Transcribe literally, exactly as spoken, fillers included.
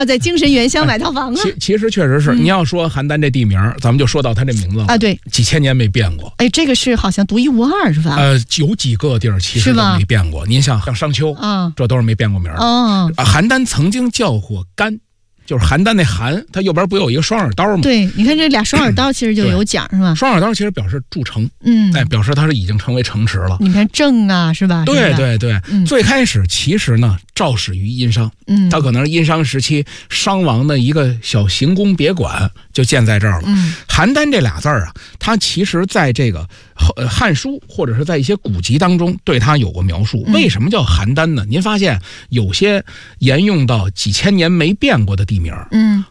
在精神原乡买套房啊。 其其实确实是，嗯、你要说邯郸这地名，咱们就说到它这名字了啊，对， 几千年没变过。 哎，这个是好像独一无二是吧？ 呃，有几个地儿其实都没变过。您像像商丘啊，这都是没变过名的。 哦， 啊，邯郸曾经叫过甘。就是邯郸那邯，它右边不有一个双耳刀吗？ 对，你看这俩双耳刀其实就有讲是吧？ 双耳刀其实表示筑城， 嗯， 哎，表示它是已经成为城池了。 你看郑啊，是吧？ 对对对，嗯、最开始其实呢，肇始于殷商，嗯，它可能是殷商时期商王的一个小行宫别馆就建在这儿了。嗯，邯郸这俩字儿啊，它其实在这个《汉书》或者是在一些古籍当中对它有过描述。为什么叫邯郸呢？您发现有些沿用到几千年没变过的地名，嗯，